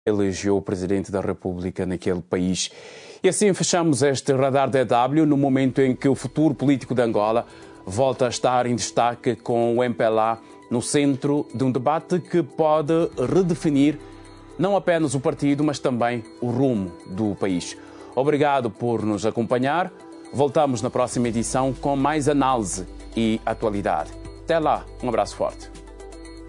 elegeu o Presidente da República naquele país. E assim fechamos este Radar DW no momento em que o futuro político de Angola volta a estar em destaque com o MPLA no centro de um debate que pode redefinir não apenas o partido, mas também o rumo do país. Obrigado por nos acompanhar. Voltamos na próxima edição com mais análise e atualidade. Até lá, um abraço forte.